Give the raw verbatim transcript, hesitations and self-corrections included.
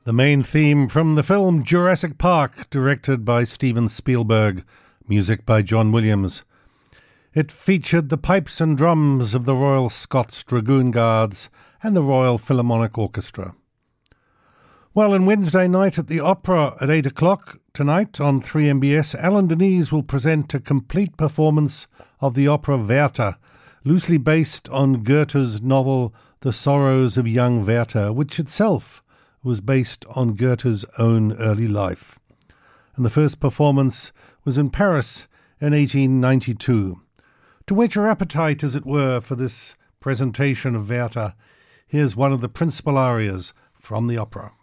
The main theme from the film Jurassic Park, directed by Steven Spielberg, music by John Williams. It featured the pipes and drums of the Royal Scots Dragoon Guards and the Royal Philharmonic Orchestra. Well, on Wednesday night at the Opera at eight o'clock tonight on three M B S, Alan Denise will present a complete performance of the opera Werther, loosely based on Goethe's novel The Sorrows of Young Werther, which itself was based on Goethe's own early life. And the first performance was in Paris in eighteen ninety-two. To whet your appetite, as it were, for this presentation of Werther, here's one of the principal arias from the opera.